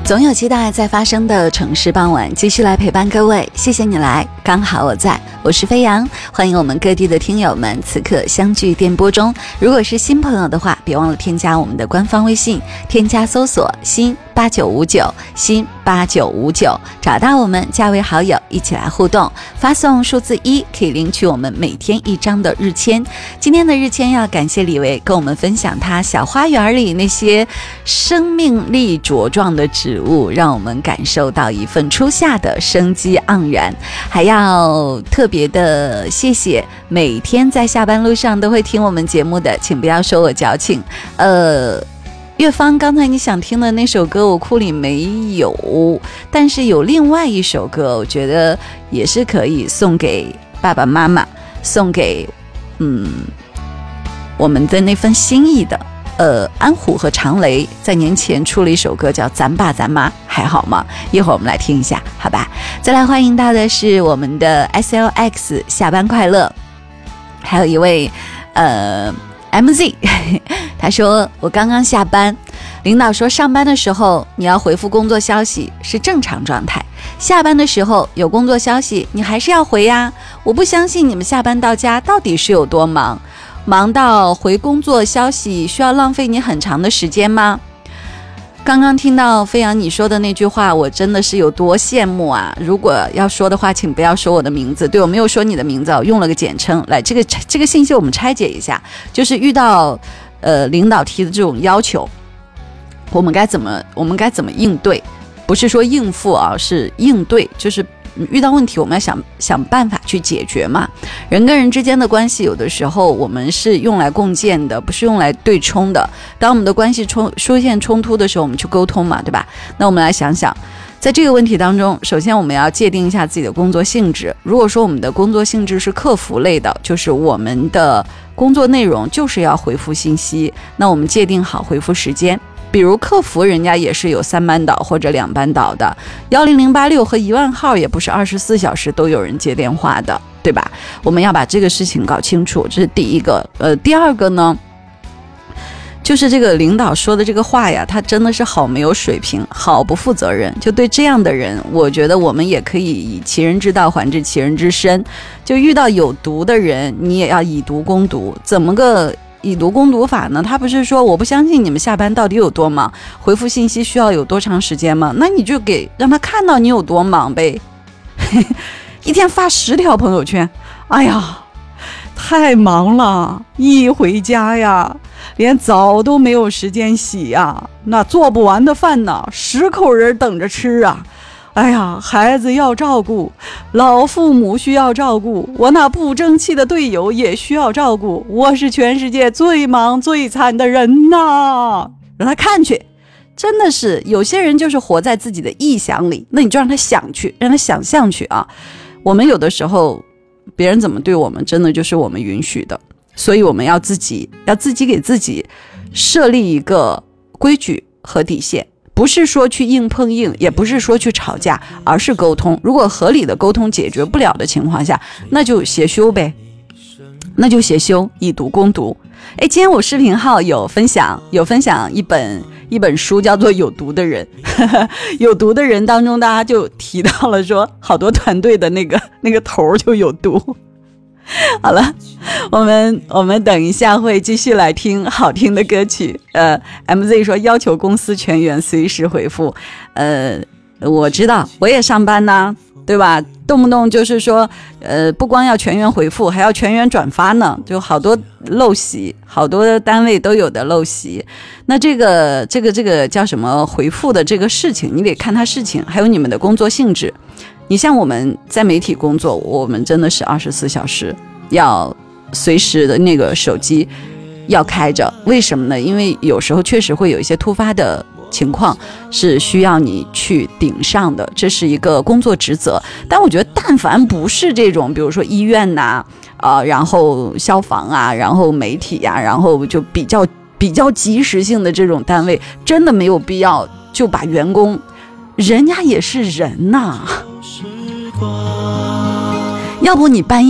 总有期待在发生的城市傍晚，继续来陪伴各位。谢谢你来，刚好我在，我是飞扬，欢迎我们各地的听友们此刻相聚电波中。如果是新朋友的话，别忘了添加我们的官方微信，添加搜索新8959新8959，找到我们加为好友，一起来互动，发送数字1可以领取我们每天1张的日签。今天的日签要感谢李维跟我们分享他小花园里那些生命力茁壮的植物，让我们感受到一份初夏的生机盎然。还要特别的谢谢每天在下班路上都会听我们节目的，请不要说我矫情。岳芳，刚才你想听的那首歌我库里没有，但是有另外一首歌，我觉得也是可以送给爸爸妈妈，送给我们的那份心意的。安虎和常雷在年前出了一首歌叫《咱爸咱妈还好吗》，一会儿我们来听一下，好吧？再来欢迎到的是我们的 SLX 下班快乐，还有一位MZ 他说我刚刚下班，领导说上班的时候你要回复工作消息是正常状态，下班的时候有工作消息你还是要回呀。我不相信你们下班到家到底是有多忙，忙到回工作消息需要浪费你很长的时间吗？刚刚听到飞扬你说的那句话，我真的是有多羡慕啊！如果要说的话，请不要说我的名字，对，我没有说你的名字，我用了个简称。来，这个信息我们拆解一下，就是遇到领导提的这种要求，我们该怎么应对？不是说应付啊，是应对，就是遇到问题我们要想办法去解决嘛。人跟人之间的关系有的时候我们是用来共建的，不是用来对冲的。当我们的关系出现冲突的时候，我们去沟通嘛，对吧？那我们来想想，在这个问题当中，首先我们要界定一下自己的工作性质。如果说我们的工作性质是客服类的，就是我们的工作内容就是要回复信息，那我们界定好回复时间。比如客服人家也是有3班倒或者2班倒的，10086和10000号也不是24小时都有人接电话的，对吧？我们要把这个事情搞清楚，这是第一个。第二个呢，就是这个领导说的这个话呀，他真的是好没有水平，好不负责任。就对这样的人，我觉得我们也可以以其人之道还治其人之身。就遇到有毒的人，你也要以毒攻毒。怎么个以毒攻毒法呢？他不是说我不相信你们下班到底有多忙，回复信息需要有多长时间吗？那你就让他看到你有多忙呗。一天发10条朋友圈，哎呀，太忙了，一回家呀连澡都没有时间洗呀，那做不完的饭呢10口人等着吃啊。哎呀，孩子要照顾，老父母需要照顾，我那不争气的队友也需要照顾，我是全世界最忙最惨的人呐！让他看去，真的是有些人就是活在自己的臆想里，那你就让他想去，让他想象去啊。我们有的时候别人怎么对我们，真的就是我们允许的，所以我们要自己给自己设立一个规矩和底线。不是说去硬碰硬，也不是说去吵架，而是沟通。如果合理的沟通解决不了的情况下，那就协修呗，那就协修，以毒攻毒。今天我视频号有分享一本书，叫做《有毒的人》。有毒的人当中，大家就提到了说，好多团队的那个头就有毒。好了，我们等一下会继续来听好听的歌曲。MZ 说要求公司全员随时回复。我知道，我也上班呢，对吧？动不动就是说，不光要全员回复，还要全员转发呢，就好多陋习，好多单位都有的陋习。那这个叫什么回复的这个事情，你得看它事情，还有你们的工作性质。你像我们在媒体工作，我们真的是24小时要随时的那个手机要开着。为什么呢？因为有时候确实会有一些突发的情况是需要你去顶上的，这是一个工作职责。但我觉得但凡不是这种，比如说医院呐，然后消防啊，然后媒体啊，然后就比较及时性的这种单位，真的没有必要就把员工，人家也是人呐，要不你半夜